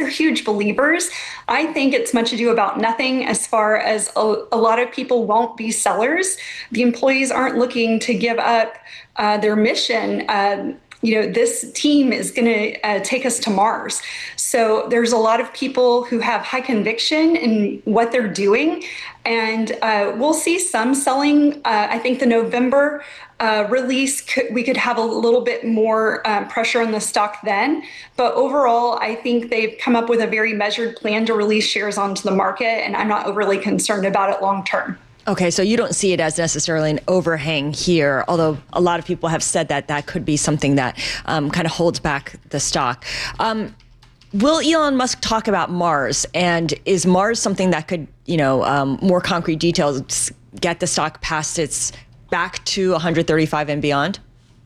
are huge believers. I think it's much ado about nothing as far as a lot of people won't be sellers. The employees aren't looking to give up their mission. This team is going to take us to Mars. So there's a lot of people who have high conviction in what they're doing. And we'll see some selling. I think the November release, we could have a little bit more pressure on the stock then. But overall, I think they've come up with a very measured plan to release shares onto the market. And I'm not overly concerned about it long term. Okay, so you don't see it as necessarily an overhang here, although a lot of people have said that that could be something that kind of holds back the stock. Will Elon Musk talk about Mars? And is Mars something that could, more concrete details, get the stock past its back to 135 and beyond?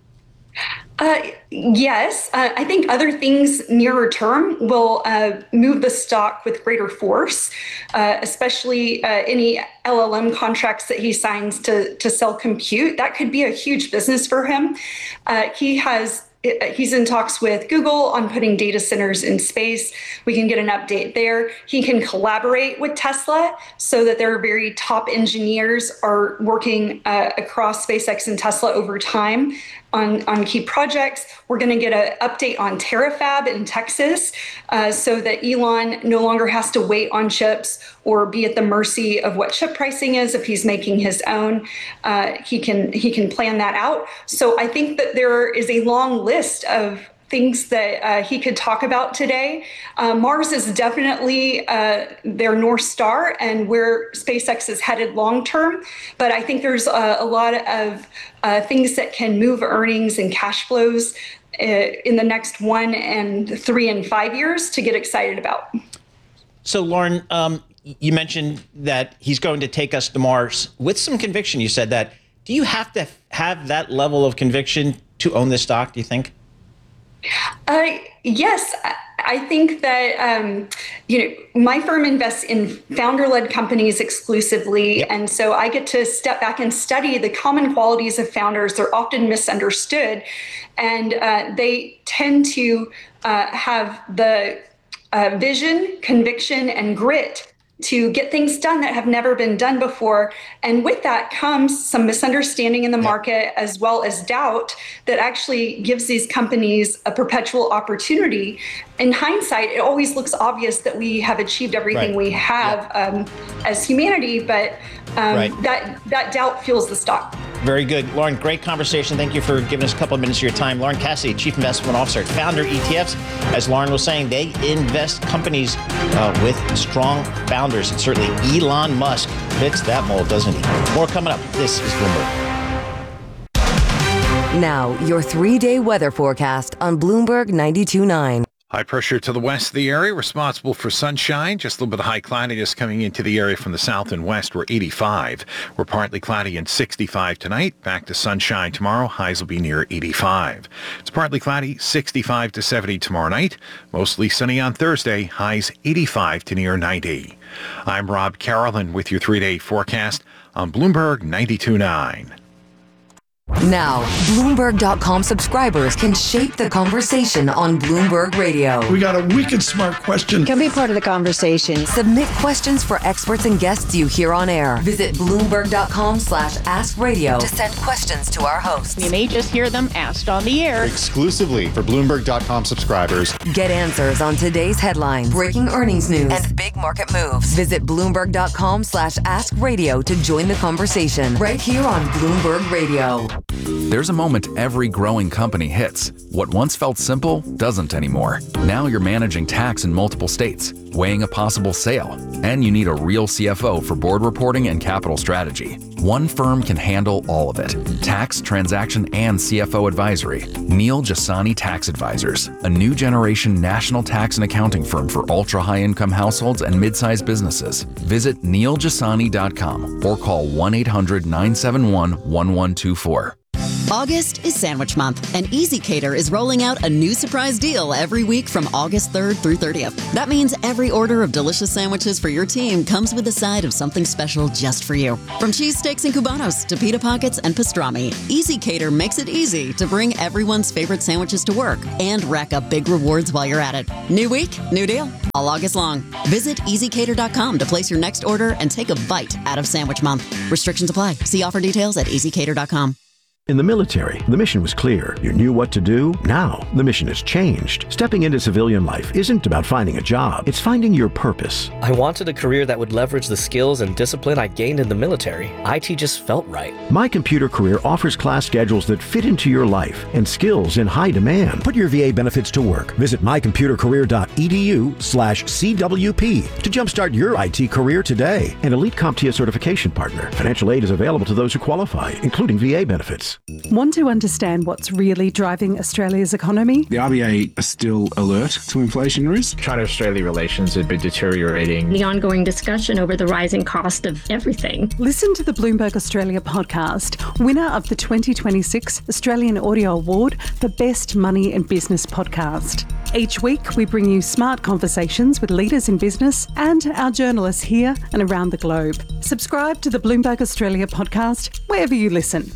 Yes, I think other things nearer term will move the stock with greater force, especially any LLM contracts that he signs to sell compute. That could be a huge business for him. He's in talks with Google on putting data centers in space. We can get an update there. He can collaborate with Tesla so that their very top engineers are working across SpaceX and Tesla over time on key projects. We're going to get an update on Terafab in Texas so that Elon no longer has to wait on chips or be at the mercy of what chip pricing is. If he's making his own, he can plan that out. So I think that there is a long list of things that he could talk about today. Mars is definitely their North Star and where SpaceX is headed long term. But I think there's a lot of things that can move earnings and cash flows in the next 1 and 3 and 5 years to get excited about. So, Lauren, you mentioned that he's going to take us to Mars with some conviction. You said that. Do you have to have that level of conviction to own this stock, do you think? Yes, I think that, my firm invests in founder-led companies exclusively. Yep. And so I get to step back and study the common qualities of founders. They're often misunderstood. And they tend to have the vision, conviction, and grit to get things done that have never been done before. And with that comes some misunderstanding in the market as well as doubt that actually gives these companies a perpetual opportunity. In hindsight, it always looks obvious that we have achieved everything we have as humanity, but that doubt fuels the stock. Very good. Lauren, great conversation. Thank you for giving us a couple of minutes of your time. Lauren Cassidy, Chief Investment Officer at Founder ETFs. As Lauren was saying, they invest companies with strong founders. And certainly Elon Musk fits that mold, doesn't he? More coming up. This is Bloomberg. Now, your 3-day weather forecast on Bloomberg 92.9. High pressure to the west of the area, responsible for sunshine. Just a little bit of high cloudiness coming into the area from the south and west. We're 85. We're partly cloudy and 65 tonight. Back to sunshine tomorrow. Highs will be near 85. It's partly cloudy, 65 to 70 tomorrow night. Mostly sunny on Thursday. Highs 85 to near 90. I'm Rob Carolyn with your 3-day forecast on Bloomberg 92.9. Now, Bloomberg.com subscribers can shape the conversation on Bloomberg Radio. We got a wicked smart question. Can be part of the conversation. Submit questions for experts and guests you hear on air. Visit Bloomberg.com/askradio to send questions to our hosts. You may just hear them asked on the air. Exclusively for Bloomberg.com subscribers. Get answers on today's headlines, breaking earnings news, and big market moves. Visit Bloomberg.com/askradio to join the conversation right here on Bloomberg Radio. There's a moment every growing company hits. What once felt simple doesn't anymore. Now you're managing tax in multiple states, weighing a possible sale, and you need a real CFO for board reporting and capital strategy. One firm can handle all of it. Tax, transaction, and CFO advisory. Neil Jasani Tax Advisors, a new generation national tax and accounting firm for ultra-high income households and mid-sized businesses. Visit neiljasani.com or call 1-800-971-1124. August is Sandwich Month, and ezCater is rolling out a new surprise deal every week from August 3rd through 30th. That means every order of delicious sandwiches for your team comes with a side of something special just for you. From cheesesteaks and cubanos to pita pockets and pastrami, ezCater makes it easy to bring everyone's favorite sandwiches to work and rack up big rewards while you're at it. New week, new deal. all August long. Visit EasyCater.com to place your next order and take a bite out of Sandwich Month. Restrictions apply. See offer details at EasyCater.com. In the military, the mission was clear. You knew what to do. Now, the mission has changed. Stepping into civilian life isn't about finding a job. It's finding your purpose. I wanted a career that would leverage the skills and discipline I gained in the military. IT just felt right. My Computer Career offers class schedules that fit into your life and skills in high demand. Put your VA benefits to work. Visit mycomputercareer.edu/CWP to jumpstart your IT career today. An elite CompTIA certification partner. Financial aid is available to those who qualify, including VA benefits. Want to understand what's really driving Australia's economy? The RBA are still alert to inflation risk. China-Australia relations have been deteriorating. The ongoing discussion over the rising cost of everything. Listen to the Bloomberg Australia podcast, winner of the 2026 Australian Audio Award for Best Money and Business Podcast. Each week, we bring you smart conversations with leaders in business and our journalists here and around the globe. Subscribe to the Bloomberg Australia podcast wherever you listen.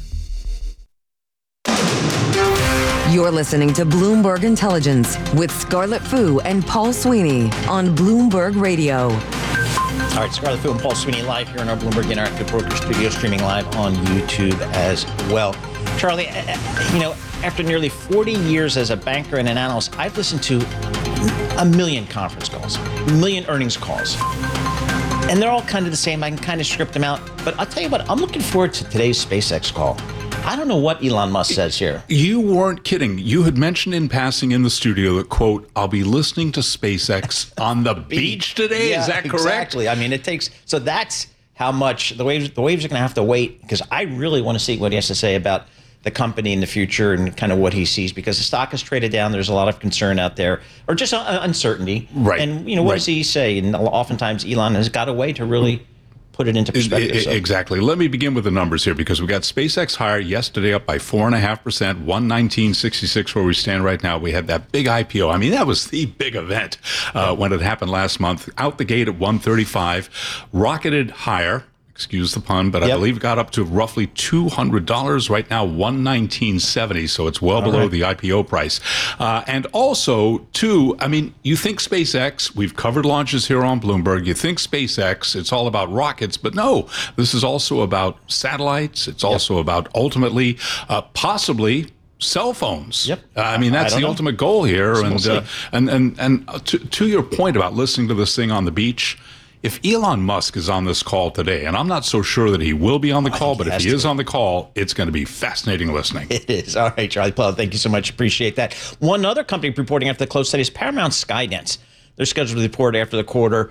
You're listening to Bloomberg Intelligence with Scarlett Fu and Paul Sweeney on Bloomberg Radio. All right, Scarlett Fu and Paul Sweeney live here in our Bloomberg Interactive Broker Studio, streaming live on YouTube as well. Charlie, after nearly 40 years as a banker and an analyst, I've listened to a million conference calls, a million earnings calls. And they're all kind of the same. I can kind of script them out. But I'll tell you what, I'm looking forward to today's SpaceX call. I don't know what Elon Musk says here. You weren't kidding. You had mentioned in passing in the studio that, quote, I'll be listening to SpaceX on the beach today. Yeah, is that correct? Exactly. I mean, so that's how much the waves are going to have to wait, because I really want to see what he has to say about the company in the future and kind of what he sees, because the stock is traded down. There's a lot of concern out there, or just uncertainty. Right. And, what does he say? And oftentimes Elon has got a way to really put it into perspective. So. Exactly. Let me begin with the numbers here, because we got SpaceX higher yesterday, up by 4.5%, 119.66 where we stand right now. We had that big IPO. I mean, that was the big event when it happened last month. Out the gate at 135, rocketed higher. Excuse the pun, but I believe it got up to roughly $200 right now, $119.70. So it's well below the IPO price. And also, too, I mean, you think SpaceX, we've covered launches here on Bloomberg. You think SpaceX, it's all about rockets, but no, this is also about satellites. It's also about ultimately, possibly, cell phones. Yep. I mean, that's the ultimate goal here. So and to your point about listening to this thing on the beach, if Elon Musk is on this call today, and I'm not so sure that he will be on the call, but if he is on the call, it's going to be fascinating listening. It is. All right, Charlie Paul, thank you so much. Appreciate that. One other company reporting after the close today is Paramount Skydance. They're scheduled to report after the quarter,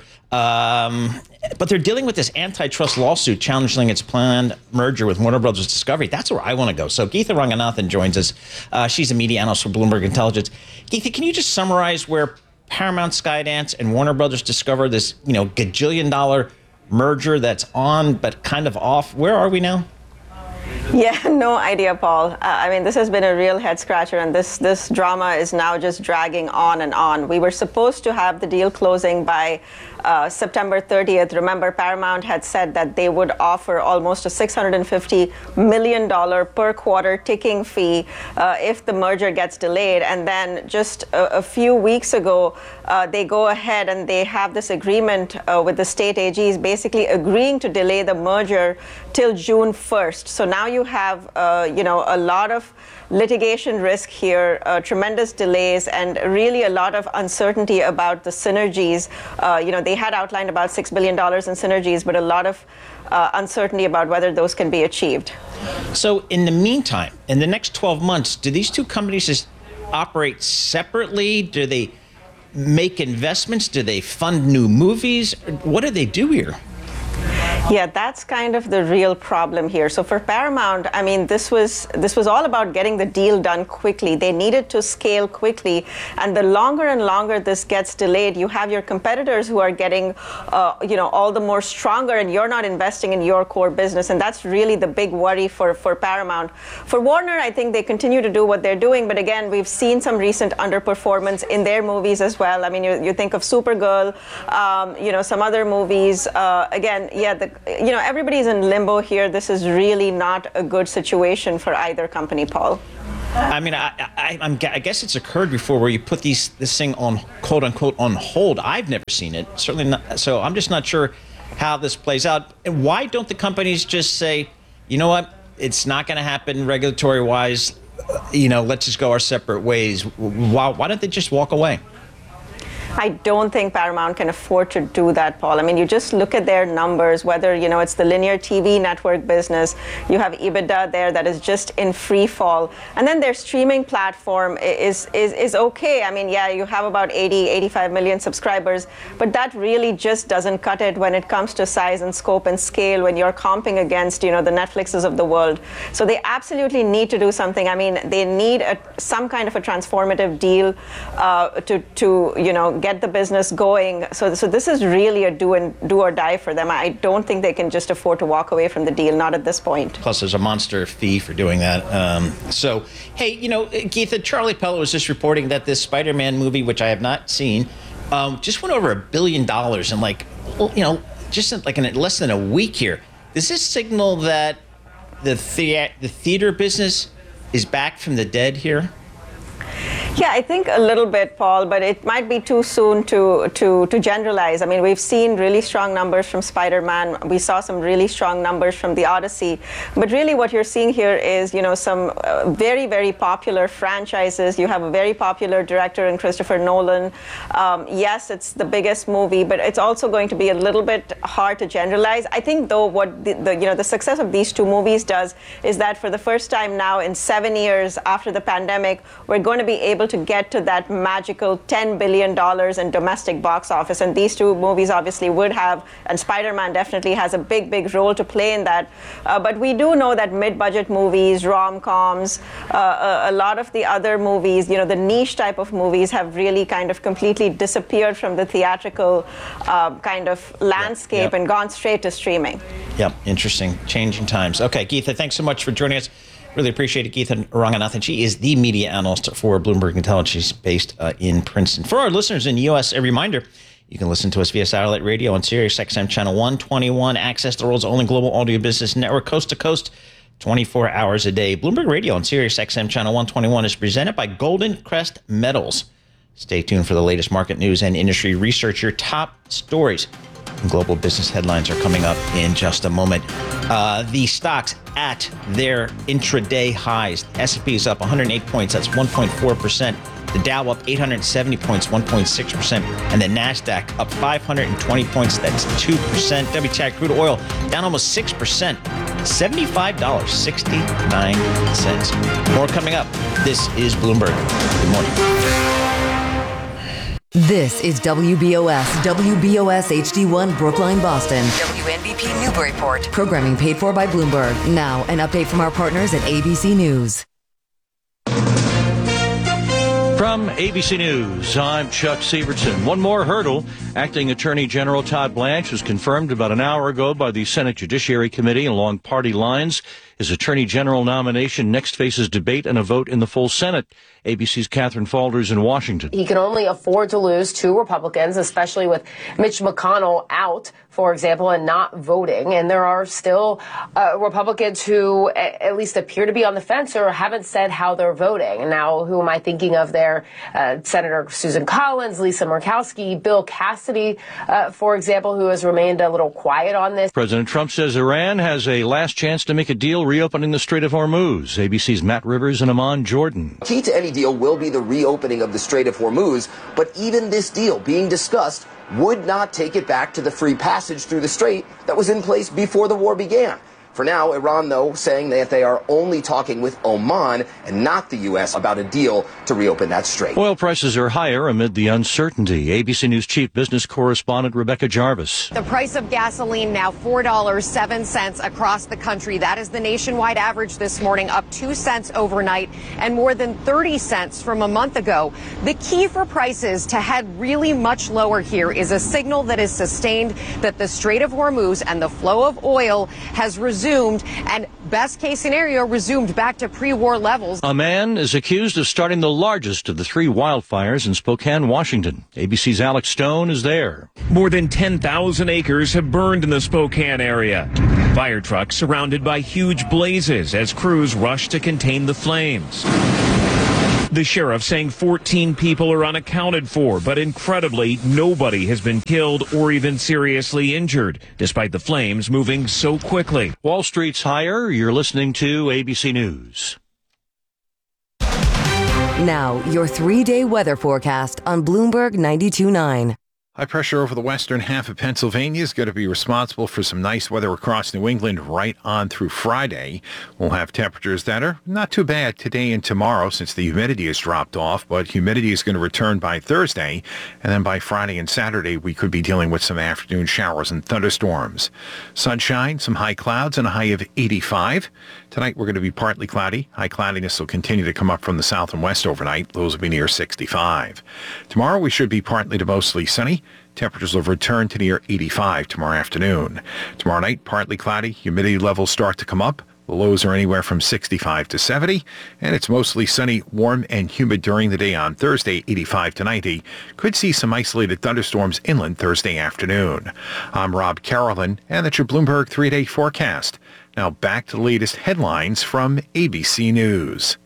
but they're dealing with this antitrust lawsuit challenging its planned merger with Warner Brothers Discovery. That's where I want to go. So Geetha Ranganathan joins us. She's a media analyst for Bloomberg Intelligence. Geetha, can you just summarize where Paramount Skydance and Warner Brothers Discover this, gajillion-dollar merger that's on but kind of off? Where are we now? Yeah, no idea, Paul. I mean, this has been a real head-scratcher, and this drama is now just dragging on and on. We were supposed to have the deal closing by September 30th. Remember, Paramount had said that they would offer almost a $650 million per quarter ticking fee if the merger gets delayed. And then just a few weeks ago, they go ahead and they have this agreement with the state AGs basically agreeing to delay the merger till June 1st. So now you have, a lot of litigation risk here, tremendous delays, and really a lot of uncertainty about the synergies. They had outlined about $6 billion in synergies, but a lot of uncertainty about whether those can be achieved. So in the meantime, in the next 12 months, do these two companies just operate separately? Do they make investments? Do they fund new movies? What do they do here? Yeah, that's kind of the real problem here. So for Paramount, I mean, this was all about getting the deal done quickly. They needed to scale quickly, and the longer and longer this gets delayed, you have your competitors who are getting, all the more stronger, and you're not investing in your core business, and that's really the big worry for Paramount. For Warner, I think they continue to do what they're doing, but again, we've seen some recent underperformance in their movies as well. I mean, you think of Supergirl, some other movies. Everybody's in limbo here. This is really not a good situation for either company, Paul. I mean, I guess it's occurred before where you put this thing on, quote unquote, on hold. I've never seen it. Certainly not. So I'm just not sure how this plays out. And why don't the companies just say, you know what, it's not going to happen regulatory wise. Let's just go our separate ways. Why don't they just walk away? I don't think Paramount can afford to do that, Paul. I mean, you just look at their numbers, whether, it's the linear TV network business, you have EBITDA there that is just in free fall. And then their streaming platform is okay. I mean, yeah, you have about 85 million subscribers, but that really just doesn't cut it when it comes to size and scope and scale when you're comping against, the Netflixes of the world. So they absolutely need to do something. I mean, they need some kind of a transformative deal to get the business going. So this is really a do or die for them. I don't think they can just afford to walk away from the deal, not at this point. Plus, there's a monster fee for doing that. Hey, Geetha, Charlie Pellet was just reporting that this Spider-Man movie, which I have not seen, just went over $1 billion in just in less than a week here. Does this signal that the theater business is back from the dead here? Yeah, I think a little bit, Paul, but it might be too soon to generalize. I mean, we've seen really strong numbers from Spider-Man. We saw some really strong numbers from The Odyssey. But really what you're seeing here is, some very, very popular franchises. You have a very popular director in Christopher Nolan. Yes, it's the biggest movie, but it's also going to be a little bit hard to generalize. I think, though, what the success of these two movies does is that for the first time now in 7 years after the pandemic, we're going to be able to get to that magical $10 billion in domestic box office. And these two movies obviously would have, and Spider-Man definitely has a big, big role to play in that. But we do know that mid-budget movies, rom-coms, a lot of the other movies, the niche type of movies have really kind of completely disappeared from the theatrical kind of landscape and gone straight to streaming. Yep, interesting. Changing times. Okay, Geetha, thanks so much for joining us. Really appreciate it. Geetha Ranganathan. She is the media analyst for Bloomberg Intelligence based in Princeton. For our listeners in the U.S., a reminder, you can listen to us via satellite radio on Sirius XM Channel 121, access the world's only global audio business network, coast to coast, 24 hours a day. Bloomberg Radio on Sirius XM Channel 121 is presented by Golden Crest Metals. Stay tuned for the latest market news and industry research. Your top stories and global business headlines are coming up in just a moment. The stocks at their intraday highs. S&P is up 108 points. That's 1.4%. The Dow up 870 points, 1.6%. And the NASDAQ up 520 points. That's 2%. WTI crude oil down almost 6%. $75.69. More coming up. This is Bloomberg. Good morning. This is WBOS HD1 Brookline, Boston. WNBP Newburyport. Programming paid for by Bloomberg. Now, an update from our partners at ABC News. From ABC News, I'm Chuck Sievertson. One more hurdle. Acting Attorney General Todd Blanche was confirmed about an hour ago by the Senate Judiciary Committee along party lines. His Attorney General nomination next faces debate and a vote in the full Senate. ABC's Catherine Falders in Washington. He can only afford to lose two Republicans, especially with Mitch McConnell out, for example, and not voting. And there are still Republicans who at least appear to be on the fence or haven't said how they're voting. Now, who am I thinking of there? Senator Susan Collins, Lisa Murkowski, Bill Cassidy, for example, who has remained a little quiet on this. President Trump says Iran has a last chance to make a deal reopening the Strait of Hormuz. ABC's Matt Rivers and Amon Jordan. Key to any deal will be the reopening of the Strait of Hormuz, but even this deal being discussed would not take it back to the free passage through the strait that was in place before the war began. For now, Iran, though, saying that they are only talking with Oman and not the U.S. about a deal to reopen that strait. Oil prices are higher amid the uncertainty. ABC News chief business correspondent Rebecca Jarvis. The price of gasoline now $4.07 across the country. That is the nationwide average this morning, up 2 cents overnight and more than 30 cents from a month ago. The key for prices to head really much lower here is a signal that is sustained that the Strait of Hormuz and the flow of oil has resumed and best case scenario resumed back to pre-war levels. A man is accused of starting the largest of the three wildfires in Spokane, Washington. ABC's Alex Stone is there. More than 10,000 acres have burned in the Spokane area. Fire trucks surrounded by huge blazes as crews rush to contain the flames. The sheriff saying 14 people are unaccounted for, but incredibly, nobody has been killed or even seriously injured, despite the flames moving so quickly. Wall Street's higher. You're listening to ABC News. Now, your 3-day weather forecast on Bloomberg 92.9. High pressure over the western half of Pennsylvania is going to be responsible for some nice weather across New England right on through Friday. We'll have temperatures that are not too bad today and tomorrow since the humidity has dropped off, but humidity is going to return by Thursday, and then by Friday and Saturday we could be dealing with some afternoon showers and thunderstorms. Sunshine, some high clouds, and a high of 85. Tonight we're going to be partly cloudy. High cloudiness will continue to come up from the south and west overnight. Lows will be near 65. Tomorrow we should be partly to mostly sunny. Temperatures will return to near 85 tomorrow afternoon. Tomorrow night, partly cloudy. Humidity levels start to come up. The lows are anywhere from 65 to 70, and it's mostly sunny, warm, and humid during the day on Thursday, 85 to 90. Could see some isolated thunderstorms inland Thursday afternoon. I'm Rob Carolyn, and that's your Bloomberg 3-day forecast. Now back to the latest headlines from ABC News.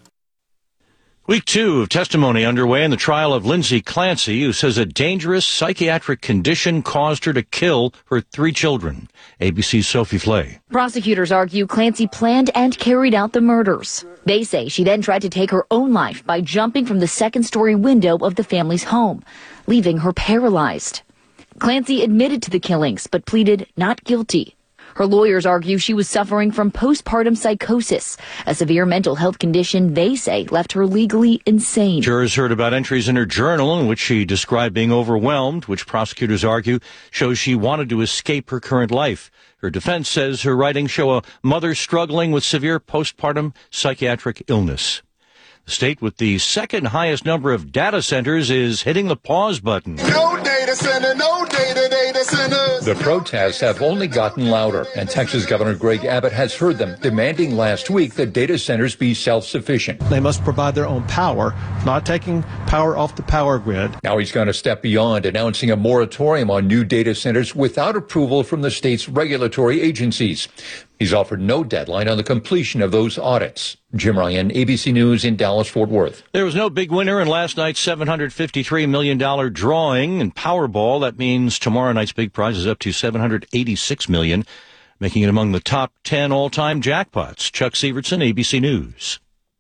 Week 2 of testimony underway in the trial of Lindsay Clancy, who says a dangerous psychiatric condition caused her to kill her 3 children. ABC's Sophie Flay. Prosecutors argue Clancy planned and carried out the murders. They say she then tried to take her own life by jumping from the second-story window of the family's home, leaving her paralyzed. Clancy admitted to the killings, but pleaded not guilty. Her lawyers argue she was suffering from postpartum psychosis, a severe mental health condition they say left her legally insane. Jurors heard about entries in her journal in which she described being overwhelmed, which prosecutors argue shows she wanted to escape her current life. Her defense says her writings show a mother struggling with severe postpartum psychiatric illness. The state with the second highest number of data centers is hitting the pause button. No data center, no data centers. The protests have only gotten louder, and Texas Governor Greg Abbott has heard them, demanding last week that data centers be self-sufficient. They must provide their own power, not taking power off the power grid. Now he's going to step beyond, announcing a moratorium on new data centers without approval from the state's regulatory agencies. He's offered no deadline on the completion of those audits. Jim Ryan, ABC News in Dallas-Fort Worth. There was no big winner in last night's $753 million drawing in Powerball. That means tomorrow night's big prize is up to $786 million, making it among the top 10 all-time jackpots. Chuck Sievertson, ABC News.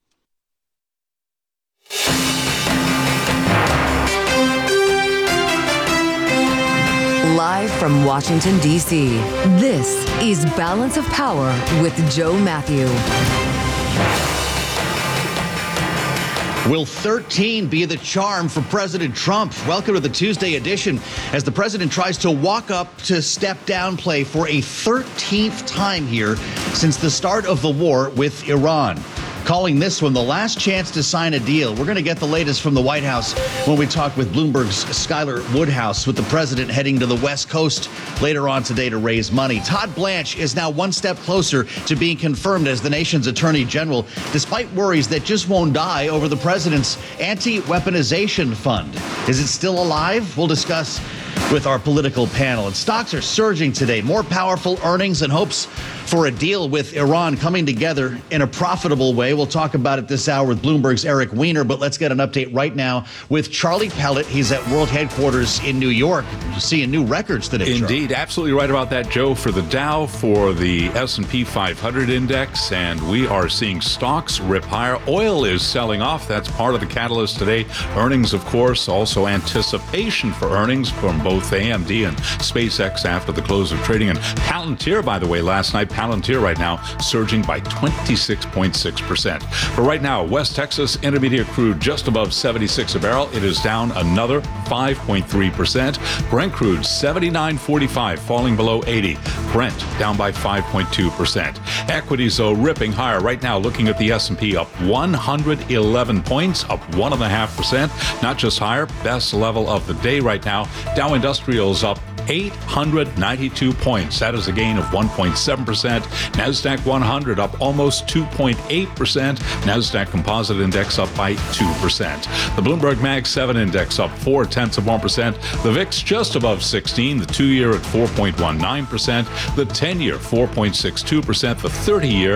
Live from Washington, D.C., this is Balance of Power with Joe Matthew. Will 13 be the charm for President Trump? Welcome to the Tuesday edition as the president tries to walk up to step down play for a 13th time here since the start of the war with Iran. Calling this one the last chance to sign a deal. We're going to get the latest from the White House when we talk with Bloomberg's Skylar Woodhouse, with the president heading to the West Coast later on today to raise money. Todd Blanche is now one step closer to being confirmed as the nation's attorney general, despite worries that just won't die over the president's anti-weaponization fund. Is it still alive? We'll discuss with our political panel. And stocks are surging today. More powerful earnings and hopes for a deal with Iran coming together in a profitable way. We'll talk about it this hour with Bloomberg's Eric Weiner, but let's get an update right now with Charlie Pellet. He's at World Headquarters in New York, seeing new records today. Indeed, absolutely right about that, Joe, for the Dow, for the S&P 500 index, and we are seeing stocks rip higher. Oil is selling off. That's part of the catalyst today. Earnings, of course, also anticipation for earnings from both AMD and SpaceX after the close of trading. And Palantir, by the way, last night, Palantir right now surging by 26.6%. But right now, West Texas Intermediate crude just above 76 a barrel. It is down another 5.3%. Brent crude 79.45, falling below 80. Brent down by 5.2%. Equities, though, ripping higher right now. Looking at the S&P up 111 points, up 1.5%. Not just higher, best level of the day right now. Dow Industrials up 892 points. That is a gain of 1.7%. NASDAQ 100 up almost 2.8%. NASDAQ Composite Index up by 2%. The Bloomberg Mag 7 Index up 0.4%. The VIX just above 16. The 2-year at 4.19%. The 10-year 4.62%. The 30-year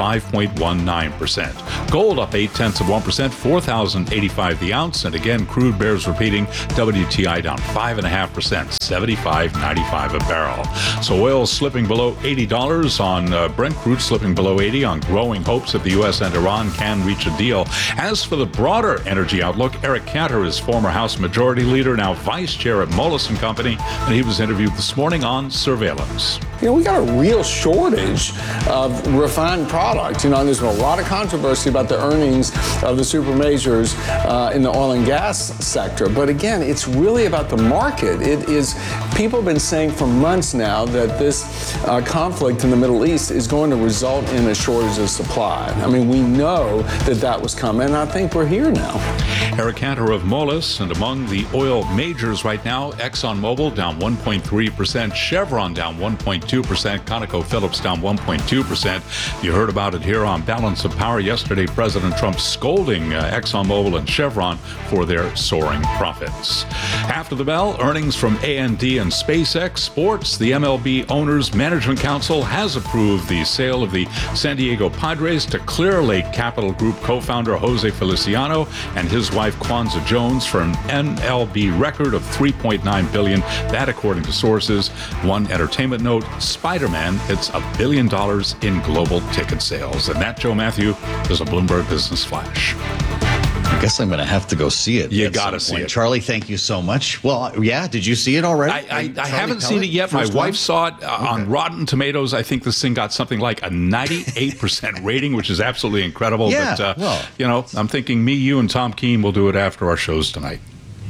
5.19%. Gold up 0.8%. 4,085 the ounce. And again, crude bears repeating. WTI down 5.5%. 75.95 a barrel. So oil slipping below $80 on Brent crude slipping below 80 on growing hopes that the U.S. and Iran can reach a deal. As for the broader energy outlook, Eric Cantor is former House Majority Leader, now Vice Chair at Moelis & Company, and he was interviewed this morning on surveillance. We got a real shortage of refined product. There's been a lot of controversy about the earnings of the super majors in the oil and gas sector. But again, it's really about the market. It is, people have been saying for months now that this conflict in the Middle East is going to result in a shortage of supply. We know that was coming, and I think we're here now. Eric Cantor of Moelis, and among the oil majors right now, ExxonMobil down 1.3%, Chevron down 1.2%, ConocoPhillips down 1.2%. You heard about it here on Balance of Power yesterday. President Trump scolding ExxonMobil and Chevron for their soaring profits. After the bell, earnings from A&D and SpaceX. Sports, the MLB Owners Management Council has approved the sale of the San Diego Padres to Clear Lake Capital Group co-founder Jose Feliciano and his wife Kwanzaa Jones for an MLB record of $3.9 billion. That, according to sources. One entertainment note, Spider-Man hits $1 billion in global ticket sales. And that, Joe Matthew, is a Bloomberg Business Flash. I guess I'm going to have to go see it. You got to see it. Charlie, thank you so much. Well, yeah, did you see it already? I haven't seen it yet. My wife saw it on Rotten Tomatoes. I think this thing got something like a 98% rating, which is absolutely incredible. Yeah, but, I'm thinking me, you, and Tom Keene will do it after our shows tonight.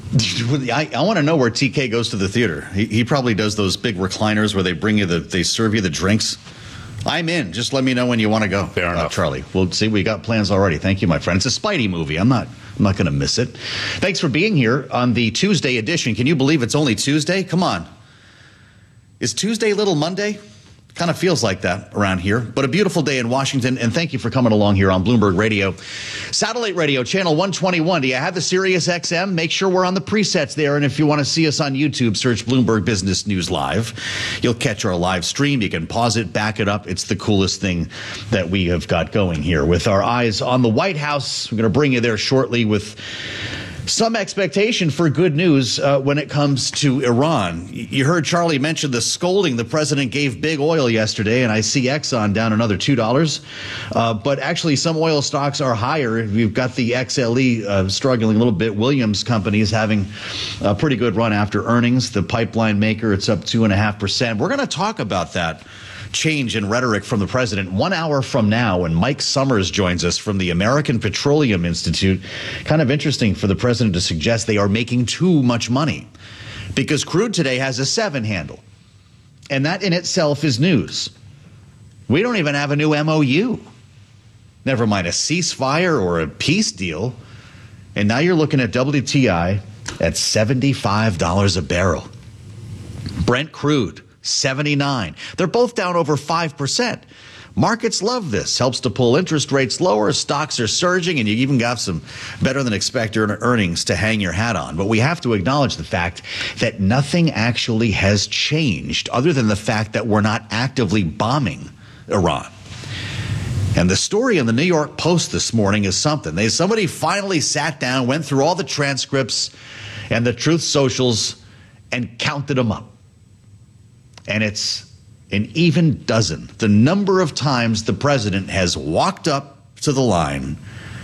I want to know where TK goes to the theater. He probably does those big recliners where they serve you the drinks. I'm in. Just let me know when you want to go. Fair enough, Charlie. We'll see. We got plans already. Thank you, my friend. It's a Spidey movie. I'm not going to miss it. Thanks for being here on the Tuesday edition. Can you believe it's only Tuesday? Come on. Is Tuesday Little Monday? Kind of feels like that around here, but a beautiful day in Washington, and thank you for coming along here on Bloomberg Radio. Satellite radio, channel 121. Do you have the Sirius XM? Make sure we're on the presets there, and if you want to see us on YouTube, search Bloomberg Business News Live. You'll catch our live stream. You can pause it, back it up. It's the coolest thing that we have got going here. With our eyes on the White House, we're going to bring you there shortly with some expectation for good news when it comes to Iran. You heard Charlie mention the scolding the president gave big oil yesterday, and I see Exxon down another $2. But actually, some oil stocks are higher. We've got the XLE struggling a little bit. Williams Company is having a pretty good run after earnings. The pipeline maker, it's up 2.5%. We're going to talk about that change in rhetoric from the president 1 hour from now when Mike Summers joins us from the American Petroleum Institute. Kind of interesting for the president to suggest they are making too much money because crude today has a 7 handle. And that in itself is news. We don't even have a new MOU. Never mind a ceasefire or a peace deal. And now you're looking at WTI at $75 a barrel. Brent crude, 79. They're both down over 5%. Markets love this. Helps to pull interest rates lower. Stocks are surging, and you even got some better than expected earnings to hang your hat on. But we have to acknowledge the fact that nothing actually has changed other than the fact that we're not actively bombing Iran. And the story in the New York Post this morning is something. Somebody finally sat down, went through all the transcripts and the Truth Socials and counted them up. And it's an even dozen. The number of times the president has walked up to the line,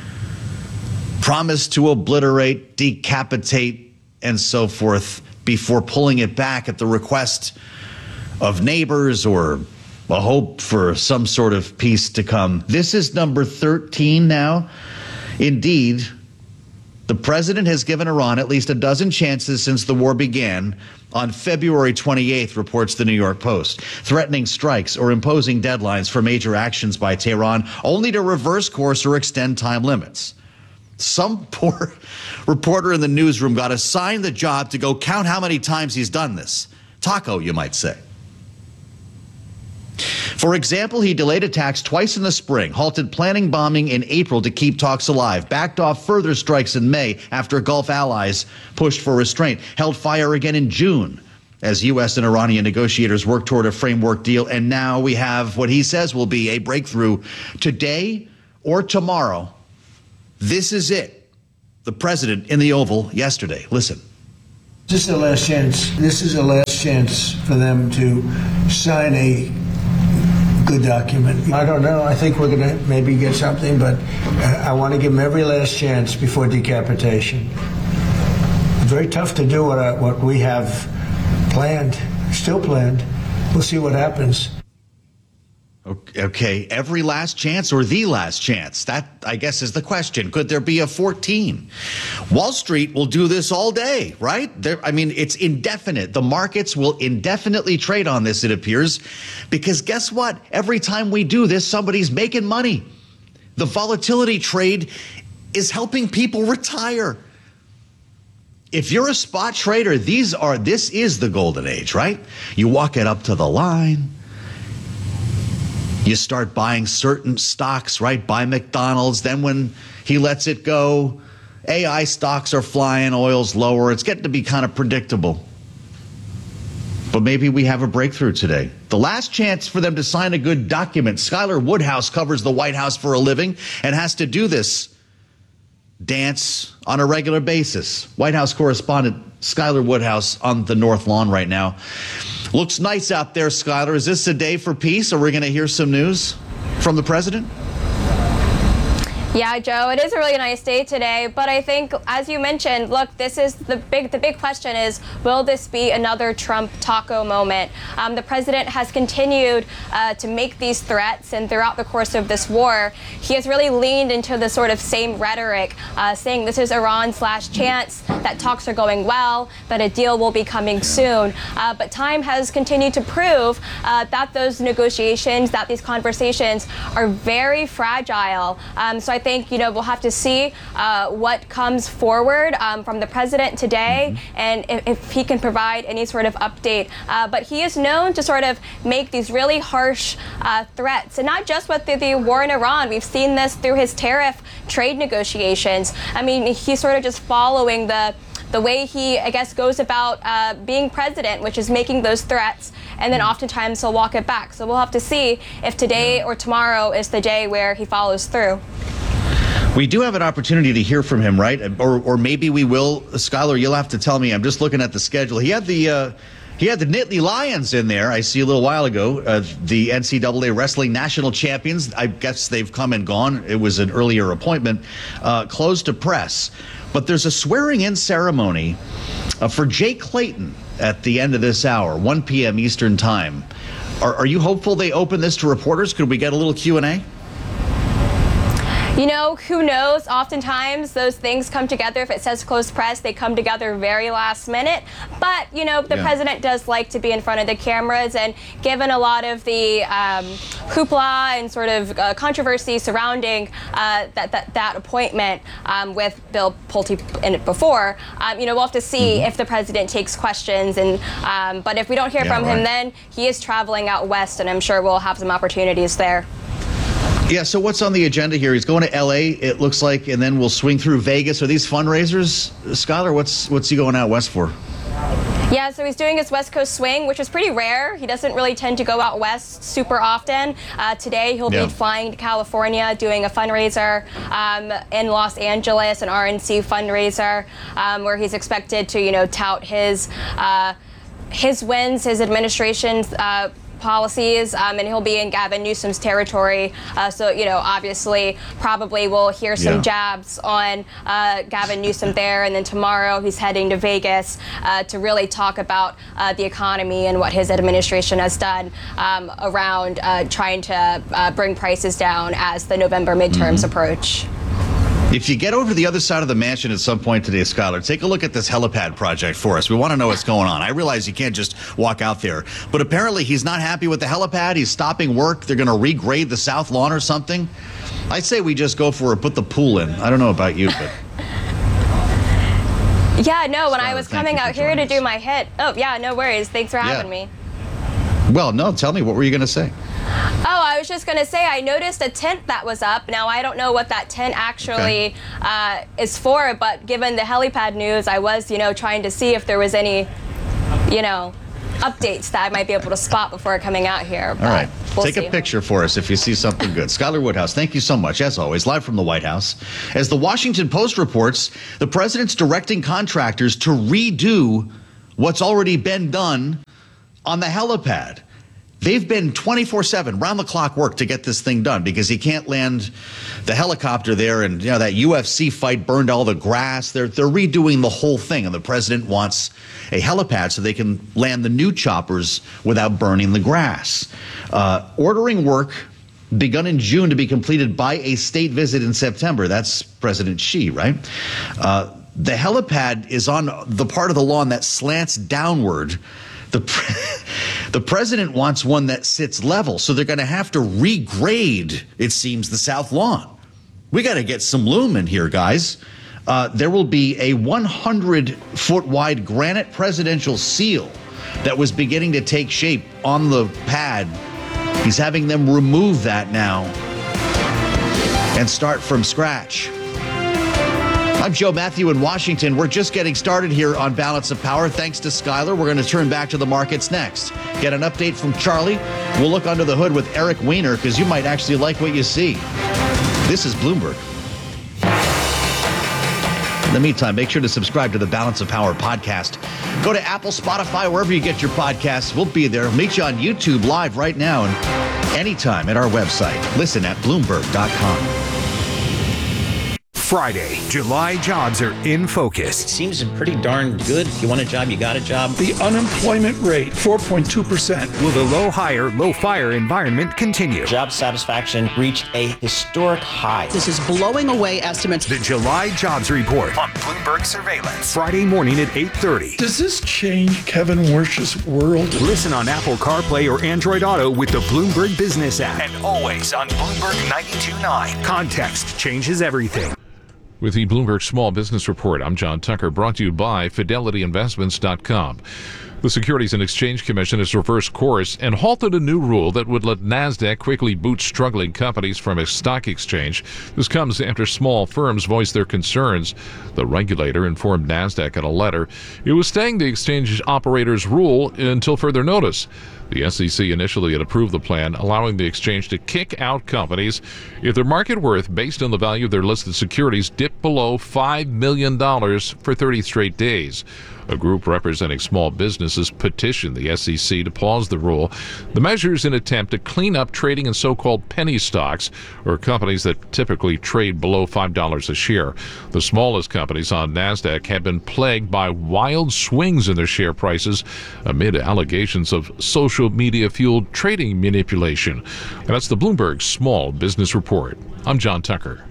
promised to obliterate, decapitate, and so forth before pulling it back at the request of neighbors or a hope for some sort of peace to come. This is number 13 now. Indeed, the president has given Iran at least a dozen chances since the war began. On February 28th, reports the New York Post, threatening strikes or imposing deadlines for major actions by Tehran, only to reverse course or extend time limits. Some poor reporter in the newsroom got assigned the job to go count how many times he's done this, taco, you might say. For example, he delayed attacks twice in the spring, halted planning bombing in April to keep talks alive, backed off further strikes in May after Gulf allies pushed for restraint, held fire again in June as U.S. and Iranian negotiators work toward a framework deal. And now we have what he says will be a breakthrough today or tomorrow. This is it. The president in the Oval yesterday. Listen. This is the last chance. This is the last chance for them to sign a good document. I don't know. I think we're going to maybe get something, but I want to give them every last chance before decapitation. It's very tough to do what we have planned, still planned. We'll see what happens. Okay, every last chance or the last chance? That, I guess, is the question. Could there be a 14? Wall Street will do this all day, right? It's indefinite. The markets will indefinitely trade on this, it appears, because guess what? Every time we do this, somebody's making money. The volatility trade is helping people retire. If you're a spot trader, this is the golden age, right? You walk it up to the line. You start buying certain stocks, right? Buy McDonald's. Then when he lets it go, AI stocks are flying, oil's lower. It's getting to be kind of predictable. But maybe we have a breakthrough today. The last chance for them to sign a good document. Skylar Woodhouse covers the White House for a living and has to do this dance on a regular basis. White House correspondent Skylar Woodhouse on the North Lawn right now. Looks nice out there, Skylar. Is this a day for peace? Are we going to hear some news from the president? Yeah, Joe, it is a really nice day today, but I think, as you mentioned, look, this is the big question is, will this be another Trump taco moment? The president has continued to make these threats, and throughout the course of this war, he has really leaned into the sort of same rhetoric, saying this is Iran's last chance, that talks are going well, that a deal will be coming soon. But time has continued to prove that those negotiations, that these conversations are very fragile. So I think, we'll have to see what comes forward from the president today, and if he can provide any sort of update. But he is known to sort of make these really harsh threats, and not just with the war in Iran. We've seen this through his tariff trade negotiations. I mean, he's sort of just following the way he, I guess, goes about being president, which is making those threats, and then oftentimes he'll walk it back. So we'll have to see if today or tomorrow is the day where he follows through. We do have an opportunity to hear from him, right? Or maybe we will. Skylar, you'll have to tell me. I'm just looking at the schedule. He had the Nittany Lions in there, I see, a little while ago, the NCAA wrestling national champions. I guess they've come and gone. It was an earlier appointment, closed to press. But there's a swearing-in ceremony for Jay Clayton at the end of this hour, 1 p.m. Eastern Time. Are you hopeful they open this to reporters? Could we get a little Q&A? Who knows? Oftentimes those things come together. If it says closed press, they come together very last minute. But, the president does like to be in front of the cameras, and given a lot of the hoopla and sort of controversy surrounding that appointment with Bill Pulte in it before, we'll have to see if the president takes questions. But if we don't hear from him, then he is traveling out west, and I'm sure we'll have some opportunities there. Yeah, so what's on the agenda here? He's going to L.A., it looks like, and then we'll swing through Vegas. Are these fundraisers? Skylar, what's he going out west for? Yeah, so he's doing his West Coast swing, which is pretty rare. He doesn't really tend to go out west super often. Today, he'll be flying to California, doing a fundraiser in Los Angeles, an RNC fundraiser, where he's expected to, tout his wins, his administration's policies, and he'll be in Gavin Newsom's territory. So, obviously, probably we'll hear some jabs on Gavin Newsom there. And then tomorrow he's heading to Vegas to really talk about the economy and what his administration has done around trying to bring prices down as the November midterms approach. If you get over to the other side of the mansion at some point today, Skylar, take a look at this helipad project for us. We want to know what's going on. I realize you can't just walk out there, but apparently he's not happy with the helipad. He's stopping work. They're going to regrade the South Lawn or something. I say we just go for it, put the pool in. I don't know about you, but... Yeah, no, when I was coming out here to do my hit. Oh, yeah, no worries. Thanks for having me. Well, no, tell me, what were you going to say? Oh, I was just going to say I noticed a tent that was up. Now, I don't know what that tent actually is for, but given the helipad news, I was, trying to see if there was any, updates that I might be able to spot before coming out here. All right. We'll Take see. a picture for us if you see something good. Skylar Woodhouse, thank you so much, as always, live from the White House. As the Washington Post reports, the president's directing contractors to redo what's already been done on the helipad. They've been 24/7, round-the-clock work to get this thing done because he can't land the helicopter there, and that UFC fight burned all the grass. They're redoing the whole thing, and the president wants a helipad so they can land the new choppers without burning the grass. Ordering work begun in June to be completed by a state visit in September. That's President Xi, right? The helipad is on the part of the lawn that slants downward. The president wants one that sits level, so they're going to have to regrade, it seems, the south lawn. We got to get some loom in here, guys. There will be a 100-foot wide granite presidential seal that was beginning to take shape on the pad. He's having them remove that now and start from scratch. I'm Joe Matthew in Washington. We're just getting started here on Balance of Power. Thanks to Skylar. We're going to turn back to the markets next. Get an update from Charlie. We'll look under the hood with Eric Weiner because you might actually like what you see. This is Bloomberg. In the meantime, make sure to subscribe to the Balance of Power podcast. Go to Apple, Spotify, wherever you get your podcasts. We'll be there. Meet you on YouTube live right now and anytime at our website. Listen at Bloomberg.com. Friday, July jobs are in focus. It seems pretty darn good. If you want a job, you got a job. The unemployment rate, 4.2%. Will the low hire, low fire environment continue? Job satisfaction reached a historic high. This is blowing away estimates. The July jobs report on Bloomberg Surveillance. Friday morning at 8:30. Does this change Kevin Wersch's world? Listen on Apple CarPlay or Android Auto with the Bloomberg Business app. And always on Bloomberg 92.9. Context changes everything. With the Bloomberg Small Business Report, I'm John Tucker, brought to you by FidelityInvestments.com. The Securities and Exchange Commission has reversed course and halted a new rule that would let NASDAQ quickly boot struggling companies from a stock exchange. This comes after small firms voiced their concerns. The regulator informed NASDAQ in a letter it was staying the exchange operator's rule until further notice. The SEC initially had approved the plan, allowing the exchange to kick out companies if their market worth based on the value of their listed securities dipped below $5 million for 30 straight days. A group representing small businesses petitioned the SEC to pause the rule. The measure is an attempt to clean up trading in so-called penny stocks, or companies that typically trade below $5 a share. The smallest companies on NASDAQ have been plagued by wild swings in their share prices amid allegations of social media-fueled trading manipulation. And that's the Bloomberg Small Business Report. I'm John Tucker.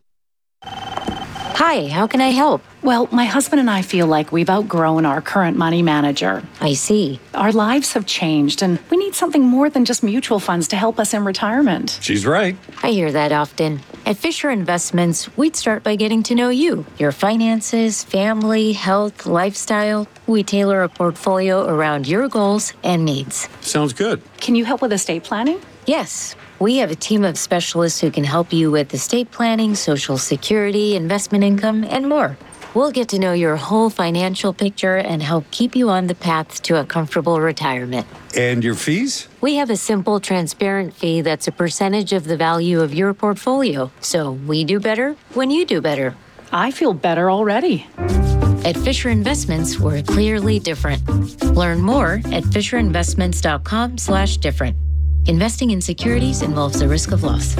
Hi, how can I help? Well, my husband and I feel like we've outgrown our current money manager. I see. Our lives have changed, and we need something more than just mutual funds to help us in retirement. She's right. I hear that often. At Fisher Investments, we'd start by getting to know you, your finances, family, health, lifestyle. We tailor a portfolio around your goals and needs. Sounds good. Can you help with estate planning? Yes. We have a team of specialists who can help you with estate planning, Social Security, investment income, and more. We'll get to know your whole financial picture and help keep you on the path to a comfortable retirement. And your fees? We have a simple, transparent fee that's a percentage of the value of your portfolio. So we do better when you do better. I feel better already. At Fisher Investments, we're clearly different. Learn more at FisherInvestments.com/different. Investing in securities involves the risk of loss.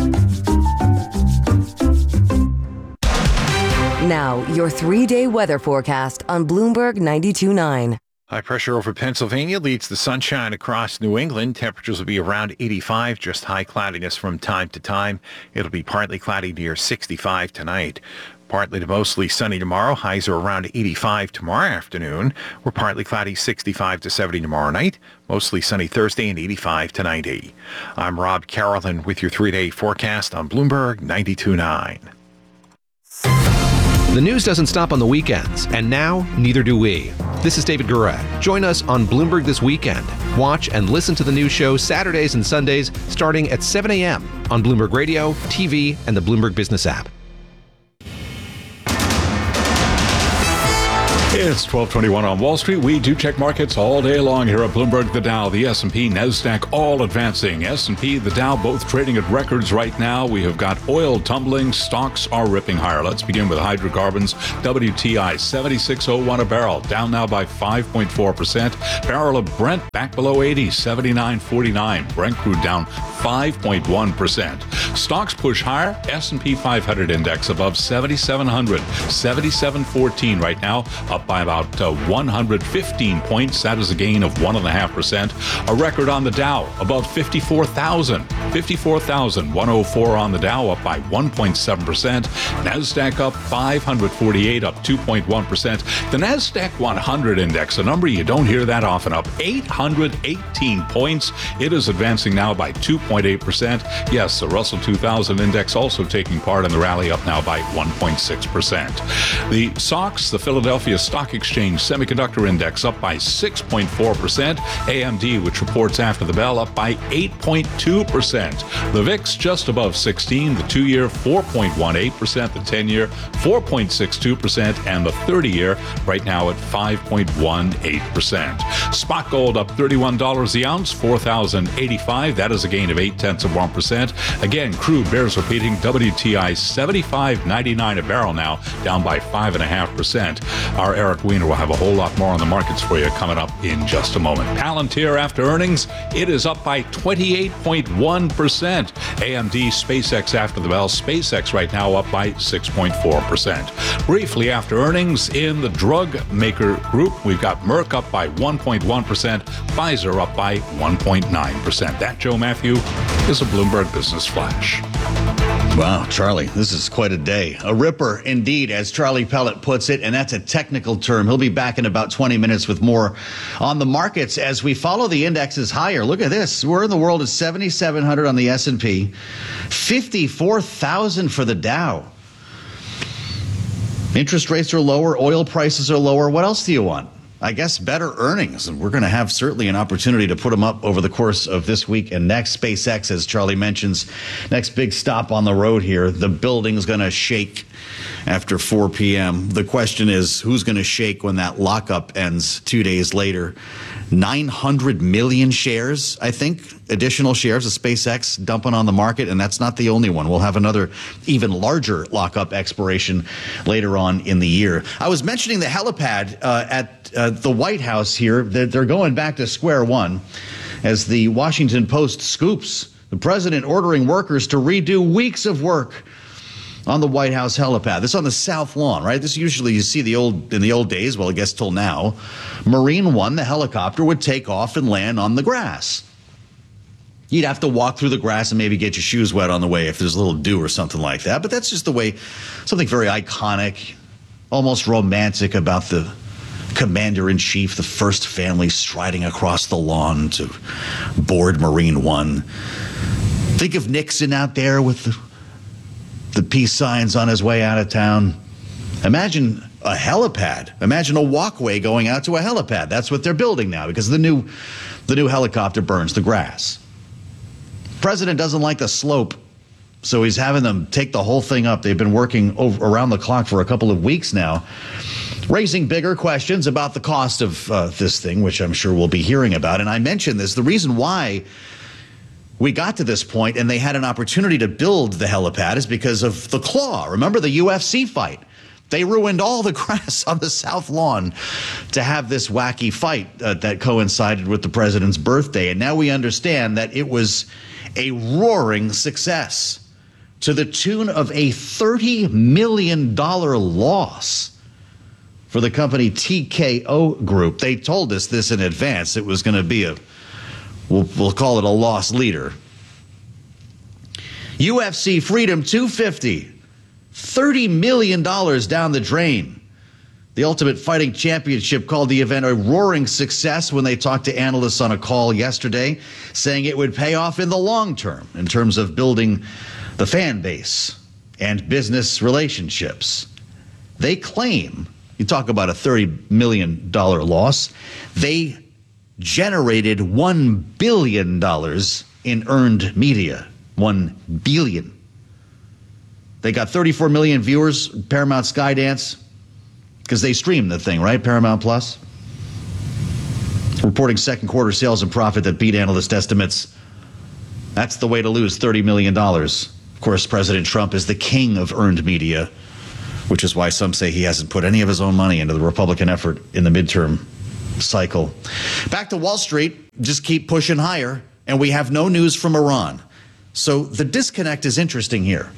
Now, your 3-day weather forecast on Bloomberg 92.9. High pressure over Pennsylvania leads to sunshine across New England. Temperatures will be around 85, just high cloudiness from time to time. It'll be partly cloudy near 65 tonight. Partly to mostly sunny tomorrow. Highs are around 85 tomorrow afternoon. We're partly cloudy 65 to 70 tomorrow night. Mostly sunny Thursday and 85 to 90. I'm Rob Carolyn with your 3-day forecast on Bloomberg 92.9. The news doesn't stop on the weekends, and now neither do we. This is David Gura. Join us on Bloomberg This Weekend. Watch and listen to the news show Saturdays and Sundays starting at 7 a.m. on Bloomberg Radio, TV, and the Bloomberg Business app. It's 12:21 on Wall Street. We do check markets all day long here at Bloomberg. The Dow, the S&P, NASDAQ, all advancing. S&P, the Dow, both trading at records right now. We have got oil tumbling. Stocks are ripping higher. Let's begin with hydrocarbons. WTI, 76.01 a barrel, down now by 5.4%. Barrel of Brent back below 80, 79.49. Brent crude down 5.1%. Stocks push higher. S&P 500 index above 7,700, 77.14 right now, up by about 115 points. That is a gain of 1.5%. A record on the Dow above 54,000. 54,104 on the Dow, up by 1.7%. NASDAQ up 548, up 2.1%. The NASDAQ 100 index, a number you don't hear that often, up 818 points. It is advancing now by 2.8%. Yes, the Russell 2000 index also taking part in the rally, up now by 1.6%. The SOX, the Philadelphia Stock Exchange Semiconductor Index, up by 6.4%. AMD, which reports after the bell, up by 8.2%. The VIX just above 16, the 2-year 4.18%, the 10-year 4.62%, and the 30-year right now at 5.18%. Spot gold up $31 the ounce, 4,085. That is a gain of 0.8%. Again, crude bears repeating. WTI 75.99 a barrel now, down by 5.5%. Our Eric Weiner will have a whole lot more on the markets for you coming up in just a moment. Palantir after earnings, it is up by 28.1%. AMD, SpaceX after the bell. SpaceX right now up by 6.4%. Briefly after earnings in the drug maker group, we've got Merck up by 1.1%, Pfizer up by 1.9%. That, Joe Matthew, is a Bloomberg Business Flash. Wow, Charlie, this is quite a day. A ripper indeed, as Charlie Pellet puts it, and that's a technical term. He'll be back in about 20 minutes with more on the markets as we follow the indexes higher. Look at this. We're in the world at 7,700 on the S&P, 54,000 for the Dow. Interest rates are lower. Oil prices are lower. What else do you want? I guess better earnings, and we're going to have certainly an opportunity to put them up over the course of this week and next. SpaceX, as Charlie mentions, next big stop on the road here. The building's going to shake after 4 p.m. The question is, who's going to shake when that lockup ends 2 days later? 900 million shares, I think, additional shares of SpaceX dumping on the market, and that's not the only one. We'll have another even larger lockup expiration later on in the year. I was mentioning the helipad at the White House here. They're going back to square one as the Washington Post scoops the president ordering workers to redo weeks of work on the White House helipad. This is on the South Lawn, right? This usually you see in the old days, well, I guess till now, Marine One, the helicopter, would take off and land on the grass. You'd have to walk through the grass and maybe get your shoes wet on the way if there's a little dew or something like that. But that's just the way, something very iconic, almost romantic about the commander-in-chief, the first family striding across the lawn to board Marine One. Think of Nixon out there with the peace signs on his way out of town. Imagine a helipad. Imagine a walkway going out to a helipad. That's what they're building now because the new helicopter burns the grass. President doesn't like the slope, so he's having them take the whole thing up. They've been working around the clock for a couple of weeks now, raising bigger questions about the cost of this thing, which I'm sure we'll be hearing about. And I mentioned this, the reason why we got to this point and they had an opportunity to build the helipad is because of the claw. Remember the UFC fight? They ruined all the grass on the South Lawn to have this wacky fight that coincided with the president's birthday. And now we understand that it was a roaring success to the tune of a $30 million loss for the company TKO Group. They told us this in advance. It was going to be we'll call it a loss leader. UFC Freedom 250, $30 million down the drain. The Ultimate Fighting Championship called the event a roaring success when they talked to analysts on a call yesterday, saying it would pay off in the long term in terms of building the fan base and business relationships. They claim, you talk about a $30 million loss, they generated $1 billion in earned media. $1 billion. They got 34 million viewers, Paramount Skydance, because they stream the thing, right? Paramount Plus. Reporting second quarter sales and profit that beat analyst estimates. That's the way to lose $30 million. Of course, President Trump is the king of earned media, which is why some say he hasn't put any of his own money into the Republican effort in the midterm cycle. Back to Wall Street, just keep pushing higher, and we have no news from Iran. So the disconnect is interesting here.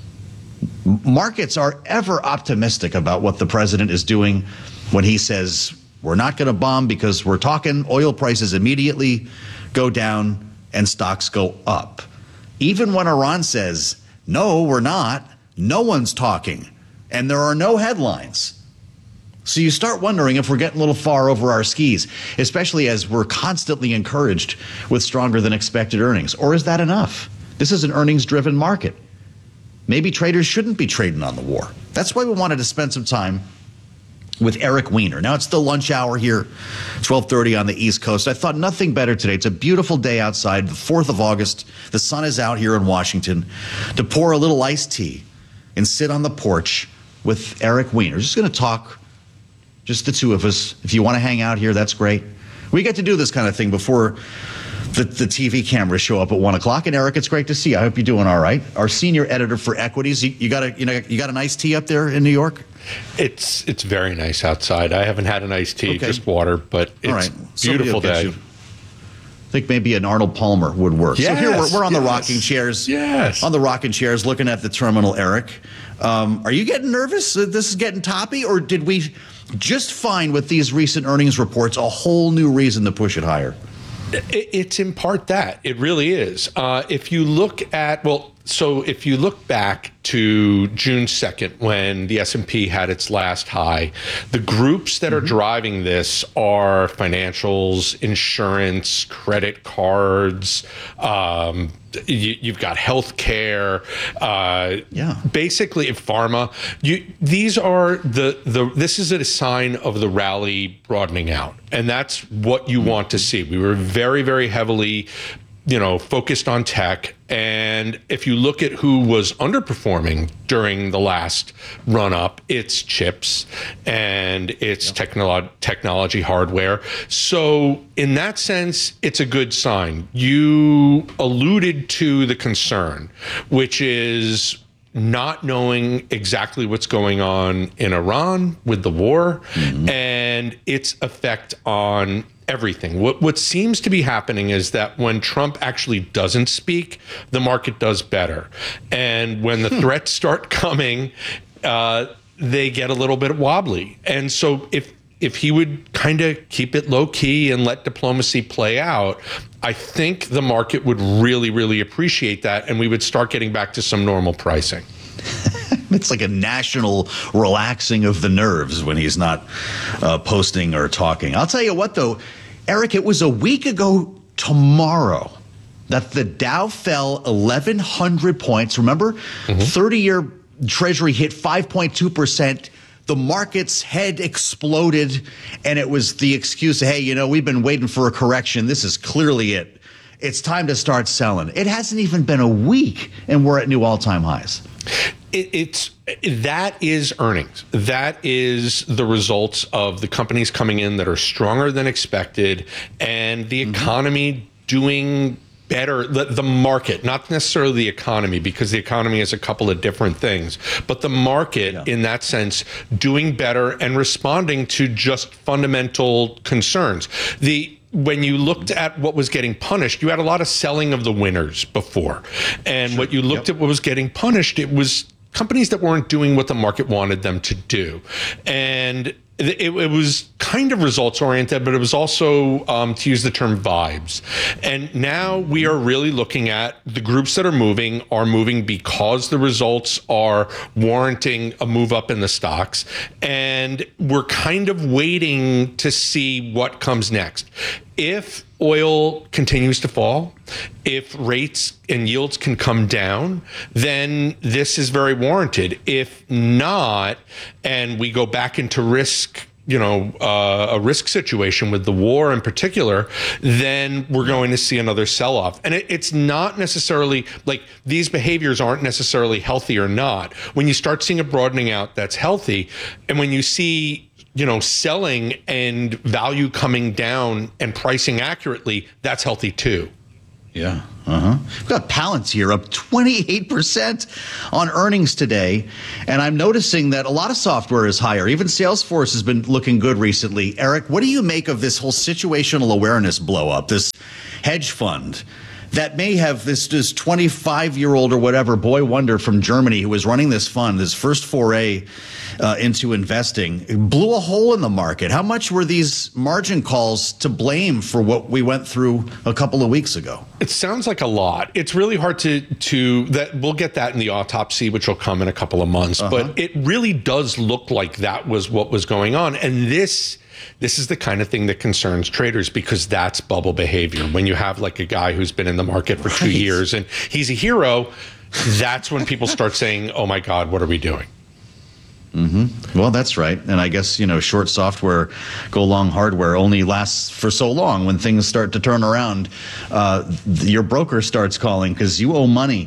Markets are ever optimistic about what the president is doing when he says, we're not going to bomb because we're talking. Oil prices immediately go down and stocks go up. Even when Iran says, no, we're not, no one's talking, and there are no headlines. So you start wondering if we're getting a little far over our skis, especially as we're constantly encouraged with stronger than expected earnings. Or is that enough? This is an earnings-driven market. Maybe traders shouldn't be trading on the war. That's why we wanted to spend some time with Eric Weiner. Now, it's the lunch hour here, 12:30 on the East Coast. I thought nothing better today. It's a beautiful day outside, the 4th of August. The sun is out here in Washington, to pour a little iced tea and sit on the porch with Eric Weiner. Just going to talk, just the two of us. If you want to hang out here, that's great. We get to do this kind of thing before the TV cameras show up at 1 o'clock. And Eric, it's great to see you. I hope you're doing all right. Our senior editor for Equities. You got a nice tea up there in New York? It's very nice outside. I haven't had an iced tea, just water, but it's a beautiful day. I think maybe an Arnold Palmer would work. Yes, so here we're on the rocking chairs. Yes. On the rocking chairs, looking at the terminal, Eric. Are you getting nervous that this is getting toppy, or did we just find with these recent earnings reports a whole new reason to push it higher? It's in part that. It really is. If you look at, if you look back to June 2nd, when the S&P had its last high, the groups that are driving this are financials, insurance, credit cards, you've got healthcare, basically pharma. These are this is a sign of the rally broadening out, and that's what you want to see. We were very, very heavily focused on tech. And if you look at who was underperforming during the last run up, it's chips and it's technology hardware. So in that sense, it's a good sign. You alluded to the concern, which is not knowing exactly what's going on in Iran with the war and its effect on everything. What seems to be happening is that when Trump actually doesn't speak, the market does better. And when the threats start coming, they get a little bit wobbly. And so if he would kind of keep it low key and let diplomacy play out, I think the market would really, really appreciate that, and we would start getting back to some normal pricing. It's like a national relaxing of the nerves when he's not posting or talking. I'll tell you what, though, Eric, it was a week ago tomorrow that the Dow fell 1,100 points. Remember, 30-year Treasury hit 5.2%. The market's head exploded, and it was the excuse, hey, we've been waiting for a correction. This is clearly it. It's time to start selling. It hasn't even been a week, and we're at new all-time highs. That is earnings. That is the results of the companies coming in that are stronger than expected, and the economy doing better. The market, not necessarily the economy, because the economy is a couple of different things, but the market in that sense doing better and responding to just fundamental concerns. When you looked at what was getting punished, you had a lot of selling of the winners before. And what you looked at what was getting punished, it was companies that weren't doing what the market wanted them to do. And it was kind of results oriented, but it was also, to use the term, vibes. And now we are really looking at the groups that are moving because the results are warranting a move up in the stocks. And we're kind of waiting to see what comes next. if oil continues to fall, if rates and yields can come down, then this is very warranted. If not, and we go back into risk, a risk situation with the war in particular, then we're going to see another sell-off. And it's not necessarily like these behaviors aren't necessarily healthy or not. When you start seeing a broadening out, that's healthy. And when you see selling and value coming down and pricing accurately, that's healthy too. Yeah. We've got Palantir up 28% on earnings today. And I'm noticing that a lot of software is higher. Even Salesforce has been looking good recently. Eric, what do you make of this whole situational awareness blow up, this hedge fund that may have this 25-year-old or whatever boy wonder from Germany who was running this fund, his first foray into investing, blew a hole in the market? How much were these margin calls to blame for what we went through a couple of weeks ago? It sounds like a lot. It's really hard to that we'll get that in the autopsy, which will come in a couple of months. But it really does look like that was what was going on. And this is the kind of thing that concerns traders, because that's bubble behavior. When you have like a guy who's been in the market for 2 years and he's a hero, that's when people start saying, oh my God, what are we doing? Well, that's right. And I guess, short software, go long hardware only lasts for so long. When things start to turn around, your broker starts calling because you owe money.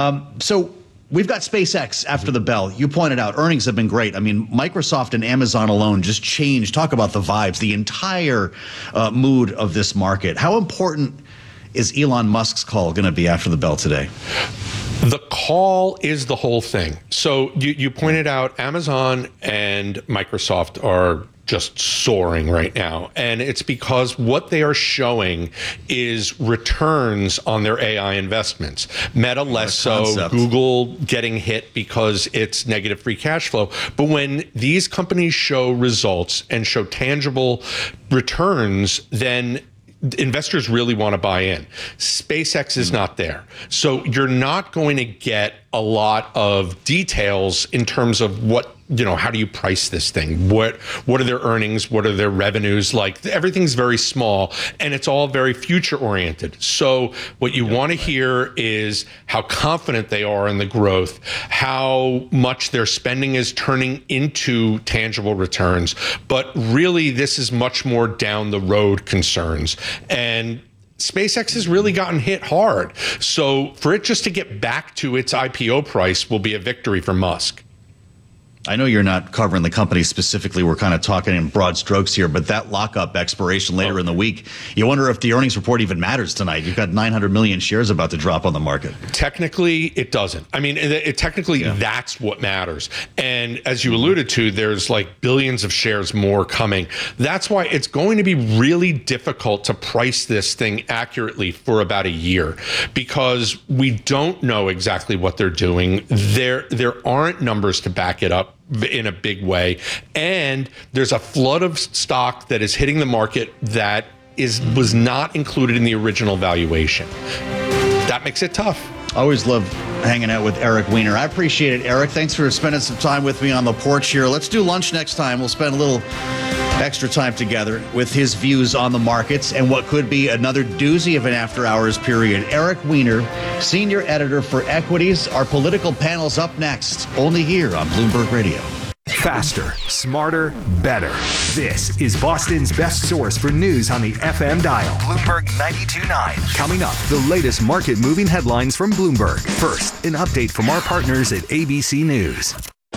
So we've got SpaceX after the bell. You pointed out earnings have been great. I mean, Microsoft and Amazon alone just changed. Talk about the vibes, the entire mood of this market. How important is Elon Musk's call going to be after the bell today? The call is the whole thing. So you pointed out Amazon and Microsoft are just soaring right now. And it's because what they are showing is returns on their AI investments. Meta less so, Google getting hit because it's negative free cash flow. But when these companies show results and show tangible returns, then investors really want to buy in. SpaceX is not there. So you're not going to get a lot of details in terms of what, how do you price this thing? What are their earnings? What are their revenues like? Everything's very small and it's all very future oriented. So what you want to hear is how confident they are in the growth, how much their spending is turning into tangible returns. But really, this is much more down the road concerns. And SpaceX has really gotten hit hard. So for it just to get back to its IPO price will be a victory for Musk. I know you're not covering the company specifically. We're kind of talking in broad strokes here, but that lockup expiration later in the week, you wonder if the earnings report even matters tonight. You've got 900 million shares about to drop on the market. Technically, it doesn't. I mean, that's what matters. And as you alluded to, there's like billions of shares more coming. That's why it's going to be really difficult to price this thing accurately for about a year, because we don't know exactly what they're doing. There aren't numbers to back it up in a big way, and there's a flood of stock that is hitting the market that was not included in the original valuation. That makes it tough. I always love hanging out with Eric Weiner. I appreciate it, Eric. Thanks for spending some time with me on the porch here. Let's do lunch next time. We'll spend a little extra time together with his views on the markets and what could be another doozy of an after-hours period. Eric Weiner, senior editor for Equities. Our political panel's up next, only here on Bloomberg Radio. Faster, smarter, better. This is Boston's best source for news on the FM dial. Bloomberg 92.9. Coming up, the latest market-moving headlines from Bloomberg. First, an update from our partners at ABC News.